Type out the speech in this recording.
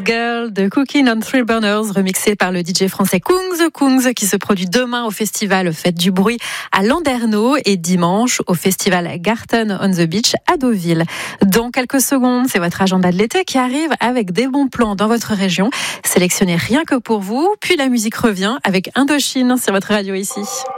Girl de Cooking on Three Burners, remixé par le DJ français Kungs, qui se produit demain au festival Fête du Bruit à Landerneau et dimanche au festival Garten on the Beach à Deauville. Dans quelques secondes, c'est votre agenda de l'été qui arrive avec des bons plans dans votre région, sélectionnés rien que pour vous. Puis la musique revient avec Indochine sur votre radio ici.